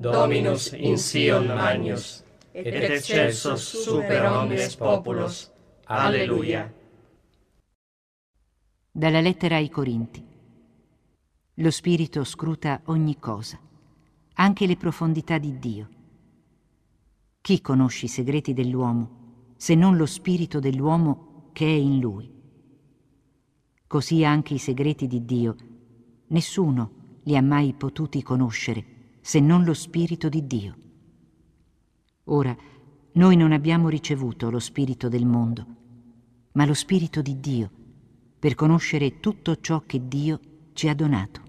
Dominus in Sion Magnus, et excelsus super omnes populos. Alleluia. Dalla lettera ai Corinti. Lo Spirito scruta ogni cosa, anche le profondità di Dio. Chi conosce i segreti dell'uomo, se non lo spirito dell'uomo che è in lui? Così anche i segreti di Dio, nessuno li ha mai potuti conoscere, se non lo spirito di Dio. Ora, noi non abbiamo ricevuto lo spirito del mondo, ma lo spirito di Dio, per conoscere tutto ciò che Dio ci ha donato.